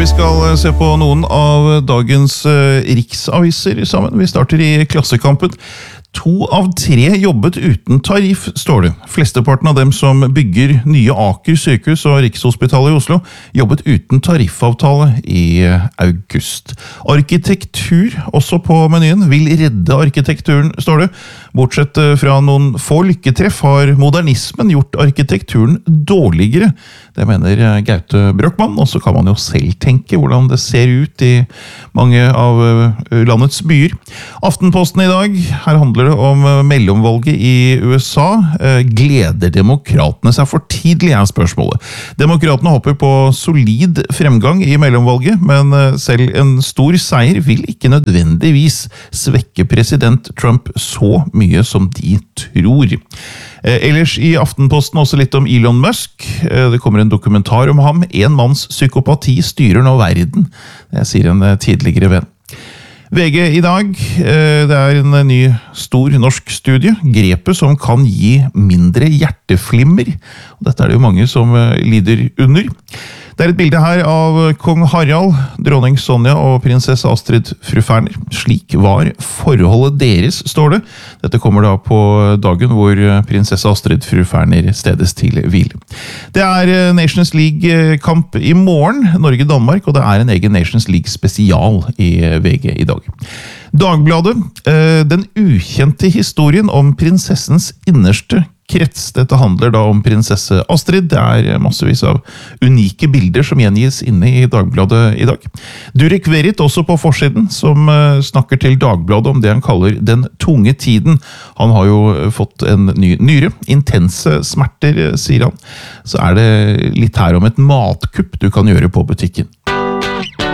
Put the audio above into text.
vi skal se på noen av dagens riksaviser sammen. Vi starter i Klassekampen. 2 av 3 jobbet uten tariff, står det. Flesteparten av dem som bygger nye Aker sykehus og Rikshospitalet i Oslo jobbet uten tariffavtale i august. Arkitektur, også på menyen, vil redde arkitekturen, står det. Bortsett fra noen få lykketreff har modernismen gjort arkitekturen dårligere. Det mener Gaute Brochmann, og så kan man jo selv tenke hvordan det ser ut i mange av landets byer. Aftenposten i dag, her handler det om mellomvalget i USA. Gleder demokratene seg for tidlig, er spørsmålet. Demokratene håper på solid fremgang i mellomvalget, men selv en stor seier vil ikke nødvendigvis svekke president Trump så mye som de tror. Ellers i Aftenposten også litt om Elon Musk. Det kommer en dokumentar om ham. En manns psykopati styrer nå verden, sier en tidligere venn. VG i dag, det er en ny stor norsk studie, grepet som kan gi mindre hjerteflimmer. Dette er det jo mange som lider under. Det er et bilde her av kong Harald, dronning Sonja og prinsesse Astrid fru Ferner. Slik var forholdet deres, står det. Dette kommer da på dagen hvor prinsesse Astrid fru Ferner stedes til hvile. Det er Nations League-kamp i morgen, Norge-Danmark, og det er en egen Nations League-spesial i VG i dag. Dagbladet, den ukjente historien om prinsessens innerste krets. Dette handler da om prinsesse Astrid. Det er massevis av unike bilder som gjengis inne i Dagbladet i dag. Durek Verrit også på forsiden, som snakker til Dagbladet om det han kaller den tunge tiden. Han har jo fått en ny nyre. Intense smerter, sier han. Så er det litt her om et matkupp du kan gjøre på butikken.